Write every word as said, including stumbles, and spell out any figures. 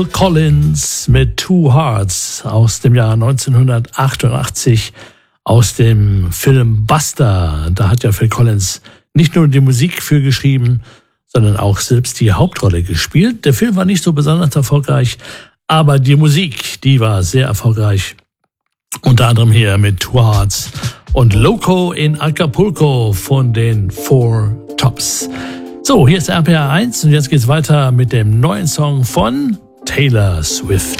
Collins mit Two Hearts aus dem Jahr neunzehnhundertachtundachtzig aus dem Film Buster. Da hat ja Phil Collins nicht nur die Musik für geschrieben, sondern auch selbst die Hauptrolle gespielt. Der Film war nicht so besonders erfolgreich, aber die Musik, die war sehr erfolgreich. Unter anderem hier mit Two Hearts und Loco in Acapulco von den Four Tops. So, hier ist R P R eins und jetzt geht's weiter mit dem neuen Song von Taylor Swift.